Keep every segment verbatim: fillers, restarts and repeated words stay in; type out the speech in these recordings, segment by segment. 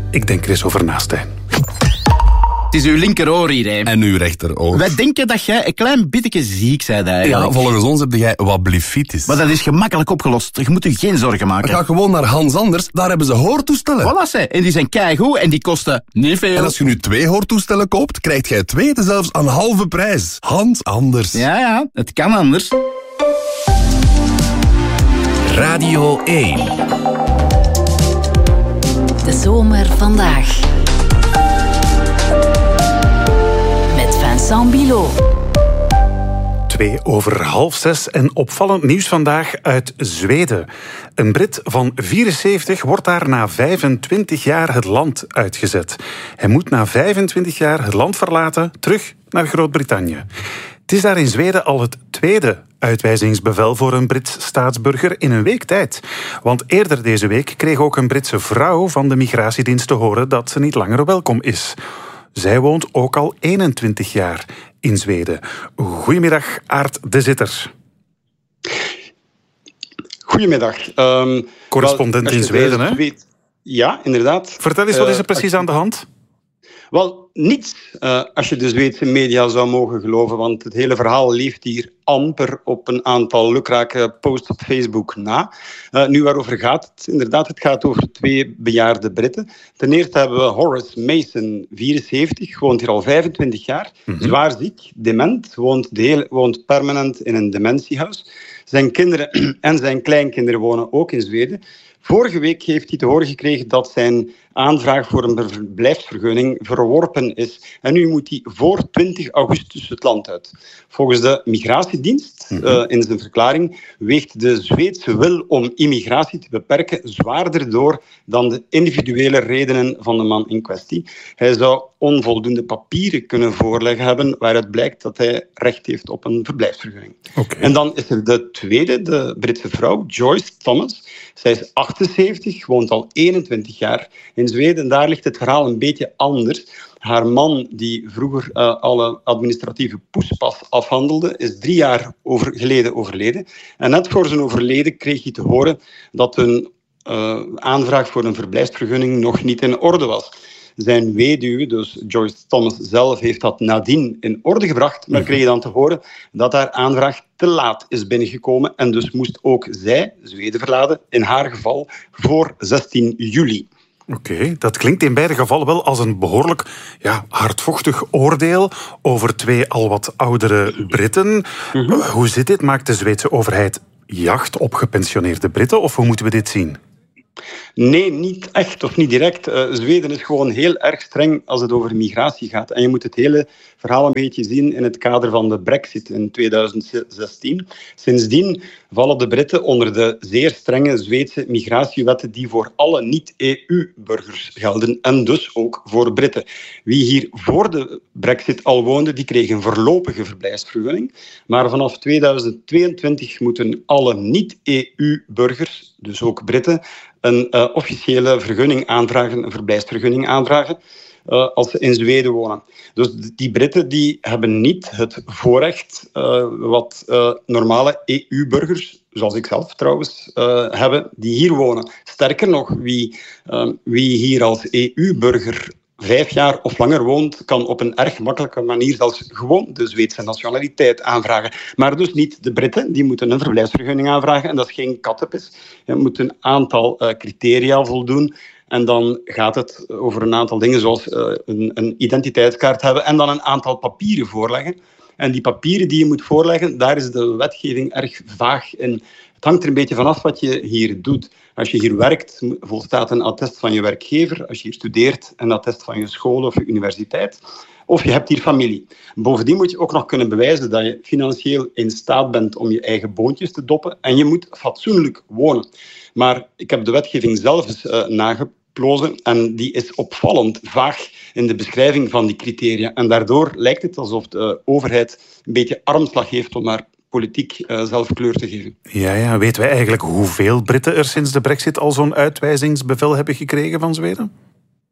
Ik denk er eens over na, Stijn. Het is uw linkeroor hier, hè. En uw rechteroor. Wij denken dat jij een klein beetje ziek bent eigenlijk. Ja, volgens ons heb jij wat blifitis. Maar dat is gemakkelijk opgelost. Je moet je geen zorgen maken. Ga gewoon naar Hans Anders, daar hebben ze hoortoestellen. Voilà, ze. En die zijn keigoed en die kosten niet veel. En als je nu twee hoortoestellen koopt, krijg jij twee zelfs aan halve prijs. Hans Anders. Ja, ja, het kan anders. Radio één. De zomer vandaag. Met Vincent Bilot. Twee over half zes en opvallend nieuws vandaag uit Zweden. Een Brit van vierenzeventig wordt daar na vijfentwintig jaar het land uitgezet. Hij moet na vijfentwintig jaar het land verlaten, terug naar Groot-Brittannië. Het is daar in Zweden al het tweede uitwijzingsbevel voor een Brits staatsburger in een week tijd. Want eerder deze week kreeg ook een Britse vrouw van de migratiedienst te horen dat ze niet langer welkom is. Zij woont ook al eenentwintig jaar in Zweden. Goedemiddag, Aart de Zitter. Goedemiddag. Um, Correspondent wel, in Zweden, hè? Weet, ja, inderdaad. Vertel eens, wat is er precies uh, aan de hand? Wel, niets, uh, als je de Zweedse media zou mogen geloven, want het hele verhaal leeft hier amper op een aantal lukrake posts op Facebook na. Uh, nu, waarover gaat het? Inderdaad, het gaat over twee bejaarde Britten. Ten eerste hebben we Horace Mason, vierenzeventig, woont hier al vijfentwintig jaar, mm-hmm. zwaar ziek, dement, woont, de hele, woont permanent in een dementiehuis. Zijn kinderen en zijn kleinkinderen wonen ook in Zweden. Vorige week heeft hij te horen gekregen dat zijn aanvraag voor een verblijfsvergunning verworpen is. En nu moet hij voor twintig augustus het land uit. Volgens de migratiedienst, mm-hmm. uh, in zijn verklaring, weegt de Zweedse wil om immigratie te beperken zwaarder door dan de individuele redenen van de man in kwestie. Hij zou onvoldoende papieren kunnen voorleggen hebben waaruit blijkt dat hij recht heeft op een verblijfsvergunning. Okay. En dan is er de tweede, de Britse vrouw, Joyce Thomas. Zij is achtenzeventig, woont al eenentwintig jaar in Zweden. Daar ligt het verhaal een beetje anders. Haar man, die vroeger uh, alle administratieve poespas afhandelde, is drie jaar over, geleden overleden. En net voor zijn overleden kreeg hij te horen dat een uh, aanvraag voor een verblijfsvergunning nog niet in orde was. Zijn weduwe, dus Joyce Thomas zelf, heeft dat nadien in orde gebracht, maar kreeg dan te horen dat haar aanvraag te laat is binnengekomen en dus moest ook zij Zweden verlaten, in haar geval voor zestien juli. Oké, okay, dat klinkt in beide gevallen wel als een behoorlijk ja, hardvochtig oordeel over twee al wat oudere Britten. Mm-hmm. Hoe zit dit? Maakt de Zweedse overheid jacht op gepensioneerde Britten of hoe moeten we dit zien? Nee, niet echt of niet direct. Uh, Zweden is gewoon heel erg streng als het over migratie gaat. En je moet het hele verhaal een beetje zien in het kader van de Brexit in tweeduizend zestien. Sindsdien vallen de Britten onder de zeer strenge Zweedse migratiewetten die voor alle niet-E U-burgers gelden en dus ook voor Britten. Wie hier voor de Brexit al woonde, die kreeg een voorlopige verblijfsvergunning. Maar vanaf tweeduizend tweeëntwintig moeten alle niet-E U-burgers, dus ook Britten, een uh, officiële vergunning aanvragen, een verblijfsvergunning aanvragen, uh, als ze in Zweden wonen. Dus die Britten die hebben niet het voorrecht uh, wat uh, normale E U-burgers, zoals ik zelf trouwens, uh, hebben, die hier wonen. Sterker nog, wie, uh, wie hier als E U-burger vijf jaar of langer woont, kan op een erg makkelijke manier zelfs gewoon de Zweedse nationaliteit aanvragen. Maar dus niet de Britten, die moeten een verblijfsvergunning aanvragen. En dat is geen kattenpis. Je moet een aantal uh, criteria voldoen. En dan gaat het over een aantal dingen, zoals uh, een, een identiteitskaart hebben en dan een aantal papieren voorleggen. En die papieren die je moet voorleggen, daar is de wetgeving erg vaag in. Het hangt er een beetje vanaf wat je hier doet. Als je hier werkt, volstaat een attest van je werkgever. Als je hier studeert, een attest van je school of je universiteit. Of je hebt hier familie. Bovendien moet je ook nog kunnen bewijzen dat je financieel in staat bent om je eigen boontjes te doppen. En je moet fatsoenlijk wonen. Maar ik heb de wetgeving zelf eens uh, nageplozen en die is opvallend vaag in de beschrijving van die criteria. En daardoor lijkt het alsof de overheid een beetje armslag heeft om maar politiek uh, zelf kleur te geven. Ja, ja, weten wij eigenlijk hoeveel Britten er sinds de Brexit al zo'n uitwijzingsbevel hebben gekregen van Zweden?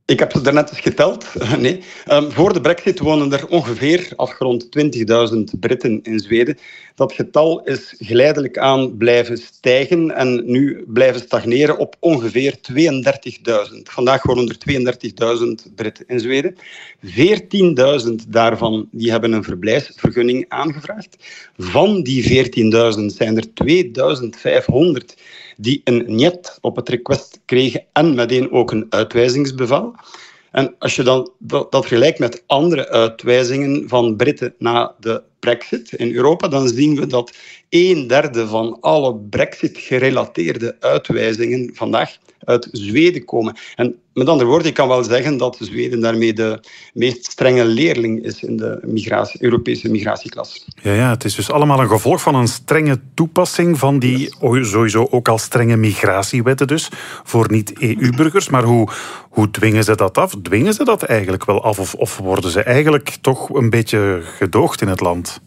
Ik heb ze daarnet eens geteld. Nee. Um, voor de brexit wonen er ongeveer afgerond twintigduizend Britten in Zweden. Dat getal is geleidelijk aan blijven stijgen en nu blijven stagneren op ongeveer tweeëndertigduizend. Vandaag wonen er tweeëndertigduizend Britten in Zweden. veertienduizend daarvan die hebben een verblijfsvergunning aangevraagd. Van die veertienduizend zijn er tweeduizend vijfhonderd die een niet op het request kregen en meteen ook een uitwijzingsbevel. En als je dan dat, dat vergelijkt met andere uitwijzingen van Britten na de brexit in Europa, dan zien we dat een derde van alle brexit-gerelateerde uitwijzingen vandaag uit Zweden komen. En met andere woorden, ik kan wel zeggen dat Zweden daarmee de meest strenge leerling is in de migratie, Europese migratieklas. Ja, ja, het is dus allemaal een gevolg van een strenge toepassing van die sowieso ook al strenge migratiewetten dus voor niet-E U-burgers. Maar hoe, hoe dwingen ze dat af? Dwingen ze dat eigenlijk wel af? Of, of worden ze eigenlijk toch een beetje gedoogd in het land?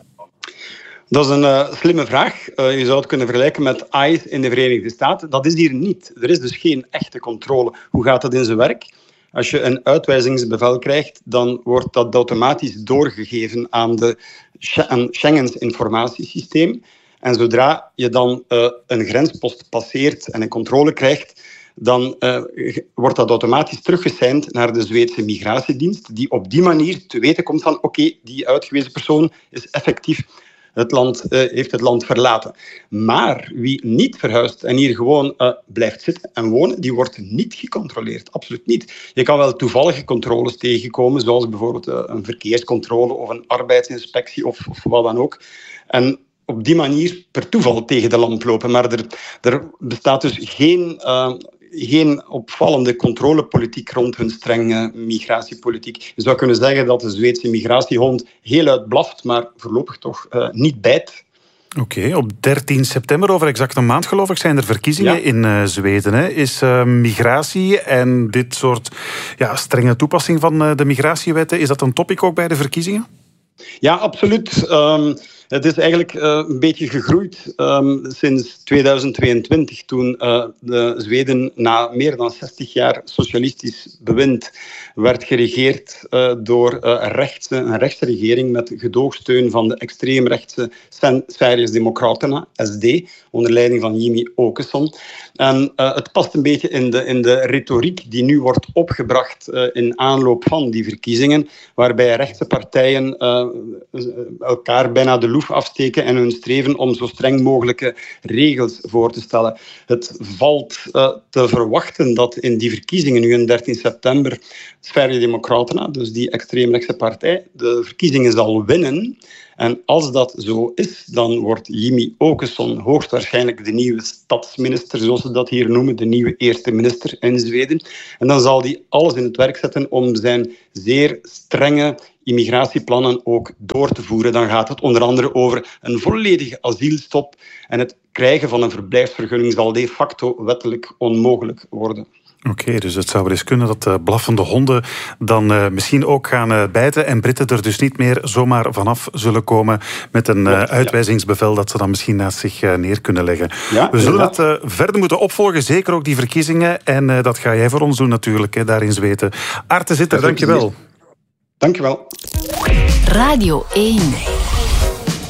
Dat is een uh, slimme vraag. Uh, je zou het kunnen vergelijken met ICE in de Verenigde Staten. Dat is hier niet. Er is dus geen echte controle. Hoe gaat dat in zijn werk? Als je een uitwijzingsbevel krijgt, dan wordt dat automatisch doorgegeven aan de Schengens informatiesysteem. En zodra je dan uh, een grenspost passeert en een controle krijgt, dan uh, wordt dat automatisch teruggeseind naar de Zweedse migratiedienst, die op die manier te weten komt van oké, okay, die uitgewezen persoon is effectief Het land, uh, heeft het land verlaten. Maar wie niet verhuist en hier gewoon uh, blijft zitten en wonen, die wordt niet gecontroleerd. Absoluut niet. Je kan wel toevallige controles tegenkomen, zoals bijvoorbeeld uh, een verkeerscontrole of een arbeidsinspectie of, of wat dan ook. En op die manier per toeval tegen de lamp lopen. Maar er, er bestaat dus geen... Uh, geen opvallende controlepolitiek rond hun strenge migratiepolitiek. Je zou kunnen zeggen dat de Zweedse migratiehond heel uit blaft, maar voorlopig toch uh, niet bijt. Oké, okay, op dertien september, over exact een maand geloof ik, zijn er verkiezingen ja. in uh, Zweden. Hè. Is uh, migratie en dit soort ja, strenge toepassing van uh, de migratiewetten, is dat een topic ook bij de verkiezingen? Ja, absoluut. Um, Het is eigenlijk uh, een beetje gegroeid um, sinds tweeduizend tweeëntwintig, toen uh, de Zweden na meer dan zestig jaar socialistisch bewind werd geregeerd uh, door uh, rechtse, een rechtsregering met gedoogsteun van de extreemrechtse Sverigedemokraterna, S D, onder leiding van Jimmie Åkesson. En uh, het past een beetje in de, in de retoriek die nu wordt opgebracht uh, in aanloop van die verkiezingen, waarbij rechtse partijen uh, elkaar bijna de loef afsteken en hun streven om zo streng mogelijke regels voor te stellen. Het valt uh, te verwachten dat in die verkiezingen nu in dertien september Sverigedemokraterna, dus die extreemrechtse partij, de verkiezingen zal winnen. En als dat zo is, dan wordt Jimmie Åkesson hoogstwaarschijnlijk de nieuwe statsminister, zoals ze dat hier noemen, de nieuwe eerste minister in Zweden. En dan zal hij alles in het werk zetten om zijn zeer strenge immigratieplannen ook door te voeren. Dan gaat het onder andere over een volledige asielstop en het krijgen van een verblijfsvergunning zal de facto wettelijk onmogelijk worden. Oké, okay, dus het zou wel eens kunnen dat uh, blaffende honden dan uh, misschien ook gaan uh, bijten en Britten er dus niet meer zomaar vanaf zullen komen met een uh, uitwijzingsbevel dat ze dan misschien naast zich uh, neer kunnen leggen. Ja, We zullen het uh, verder moeten opvolgen, zeker ook die verkiezingen. En uh, dat ga jij voor ons doen natuurlijk, hè, daar in Zweden. Aart de Zitter, dank je wel. Dank je wel. Radio één.